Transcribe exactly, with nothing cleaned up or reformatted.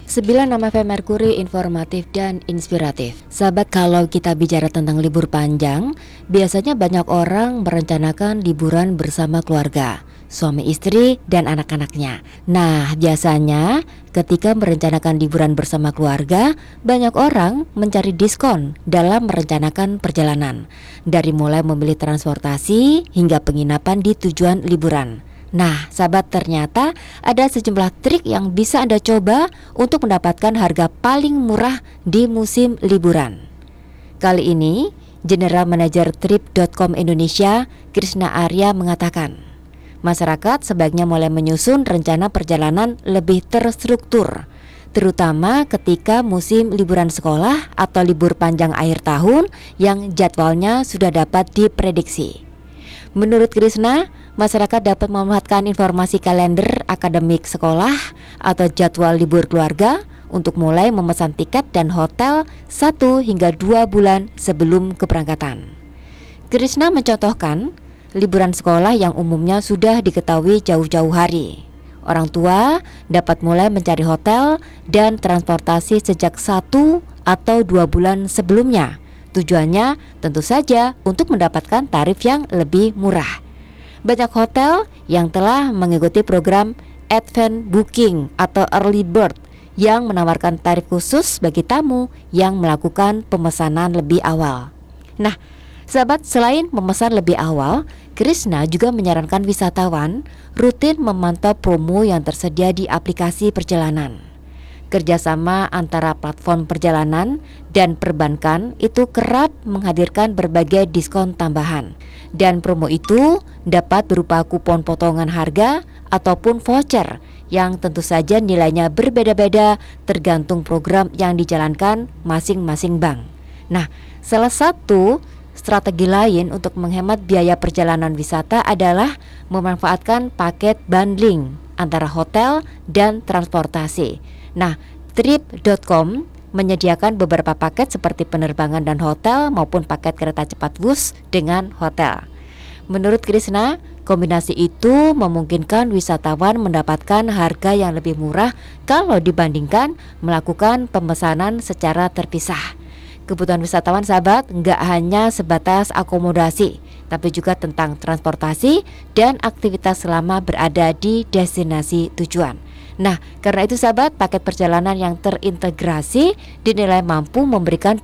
Sembilan nama F M Merkuri informatif dan inspiratif. Sahabat, kalau kita bicara tentang libur panjang, biasanya banyak orang merencanakan liburan bersama keluarga, suami istri dan anak-anaknya. Nah, biasanya ketika merencanakan liburan bersama keluarga, banyak orang mencari diskon dalam merencanakan perjalanan, dari mulai memilih transportasi hingga penginapan di tujuan liburan. Nah, sahabat, ternyata ada sejumlah trik yang bisa Anda coba untuk mendapatkan harga paling murah di musim liburan. Kali ini, General Manager trip dot com Indonesia, Krishna Arya, mengatakan, masyarakat sebaiknya mulai menyusun rencana perjalanan lebih terstruktur, terutama ketika musim liburan sekolah atau libur panjang akhir tahun yang jadwalnya sudah dapat diprediksi. Menurut Krishna, masyarakat dapat memanfaatkan informasi kalender akademik sekolah atau jadwal libur keluarga untuk mulai memesan tiket dan hotel satu hingga dua bulan sebelum keberangkatan. Krishna mencontohkan liburan sekolah yang umumnya sudah diketahui jauh-jauh hari. Orang tua dapat mulai mencari hotel dan transportasi sejak satu atau dua bulan sebelumnya. Tujuannya tentu saja untuk mendapatkan tarif yang lebih murah. Banyak hotel yang telah mengikuti program Advance Booking atau Early Bird yang menawarkan tarif khusus bagi tamu yang melakukan pemesanan lebih awal. Nah, sahabat, selain memesan lebih awal, Krishna juga menyarankan wisatawan rutin memantau promo yang tersedia di aplikasi perjalanan. Kerjasama antara platform perjalanan dan perbankan itu kerap menghadirkan berbagai diskon tambahan, dan promo itu dapat berupa kupon potongan harga ataupun voucher yang tentu saja nilainya berbeda-beda tergantung program yang dijalankan masing-masing bank. Nah, salah satu strategi lain untuk menghemat biaya perjalanan wisata adalah memanfaatkan paket bundling antara hotel dan transportasi. Nah, trip dot com menyediakan beberapa paket seperti penerbangan dan hotel maupun paket kereta cepat bus dengan hotel. Menurut Krishna, kombinasi itu memungkinkan wisatawan mendapatkan harga yang lebih murah kalau dibandingkan melakukan pemesanan secara terpisah. Kebutuhan wisatawan, sahabat, nggak hanya sebatas akomodasi, tapi juga tentang transportasi dan aktivitas selama berada di destinasi tujuan. Nah, karena itu sahabat, paket perjalanan yang terintegrasi dinilai mampu memberikan